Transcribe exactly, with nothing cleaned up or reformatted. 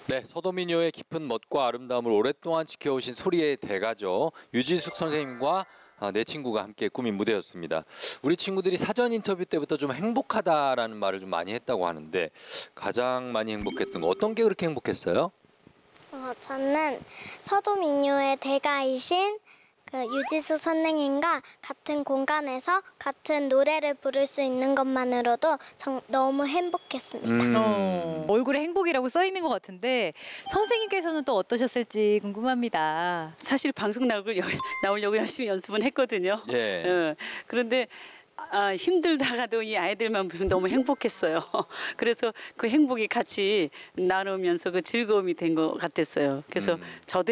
네, 서도민요의 깊은 멋과 아름다움을 오랫동안 지켜오신 소리의 대가죠. 유지숙 선생님과 아, 내 친구가 함께 꾸민 무대였습니다. 우리 친구들이 사전 인터뷰 때부터 좀 행복하다라는 말을 좀 많이 했다고 하는데 가장 많이 행복했던 거 어떤 게 그렇게 행복했어요? 어, 저는 서도민요의 대가이신 그 유지수 선생님과 같은 공간에서 같은 노래를 부를 수 있는 것만으로도 정, 너무 행복했습니다. 음. 어, 얼굴에 행복이라고 써 있는 것 같은데 선생님께서는 또 어떠셨을지 궁금합니다. 사실 방송 나오려고, 나오려고 열심히 연습은 했거든요. 예. 어, 그런데 아, 힘들다가도 이 아이들만 보면 너무 행복했어요. 그래서 그 행복이 같이 나누면서 그 즐거움이 된 것 같았어요. 그래서 음. 저도